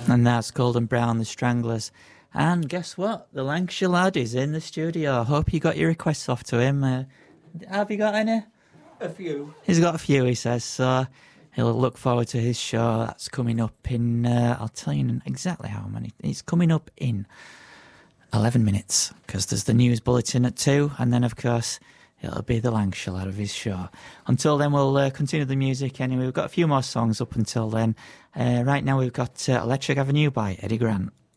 And that's Golden Brown, the Stranglers. And guess what? The Lancashire lad is in the studio. I hope you got your requests off to him. Have you got any? A few. He's got a few, he says. So he'll look forward to his show. That's coming up in, I'll tell you exactly how many. It's coming up in 11 minutes, because there's the news bulletin at 2, and then, of course, it'll be the Lancashire lad of his show. Until then, we'll continue the music anyway. We've got a few more songs up until then. Right now, we've got Electric Avenue by Eddie Grant.